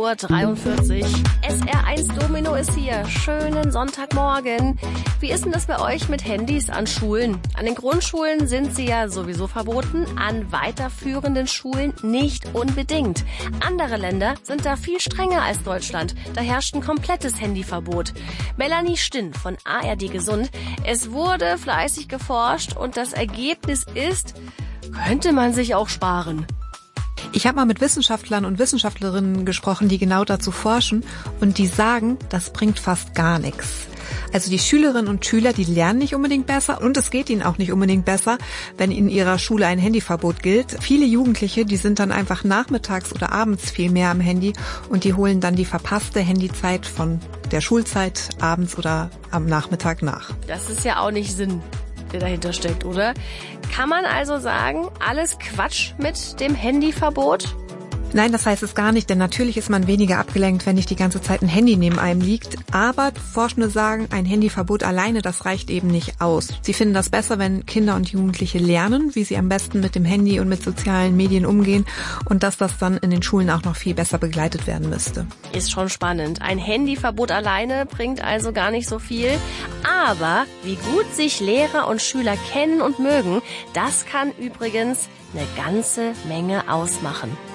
8:43 Uhr. SR1 Domino ist hier. Schönen Sonntagmorgen. Wie ist denn das bei euch mit Handys an Schulen? An den Grundschulen sind sie ja sowieso verboten, an weiterführenden Schulen nicht unbedingt. Andere Länder sind da viel strenger als Deutschland. Da herrscht ein komplettes Handyverbot. Melanie Stinn von ARD Gesund. Es wurde fleißig geforscht und das Ergebnis ist, könnte man sich auch sparen. Ich habe mal mit Wissenschaftlern und Wissenschaftlerinnen gesprochen, die genau dazu forschen und die sagen, das bringt fast gar nichts. Also die Schülerinnen und Schüler, die lernen nicht unbedingt besser und es geht ihnen auch nicht unbedingt besser, wenn in ihrer Schule ein Handyverbot gilt. Viele Jugendliche, die sind dann einfach nachmittags oder abends viel mehr am Handy und die holen dann die verpasste Handyzeit von der Schulzeit abends oder am Nachmittag nach. Das ist ja auch nicht Sinn, der dahinter steckt, oder? Kann man also sagen, alles Quatsch mit dem Handyverbot? Nein, das heißt es gar nicht, denn natürlich ist man weniger abgelenkt, wenn nicht die ganze Zeit ein Handy neben einem liegt. Aber Forschende sagen, ein Handyverbot alleine, das reicht eben nicht aus. Sie finden das besser, wenn Kinder und Jugendliche lernen, wie sie am besten mit dem Handy und mit sozialen Medien umgehen und dass das dann in den Schulen auch noch viel besser begleitet werden müsste. Ist schon spannend. Ein Handyverbot alleine bringt also gar nicht so viel. Aber wie gut sich Lehrer und Schüler kennen und mögen, das kann übrigens eine ganze Menge ausmachen.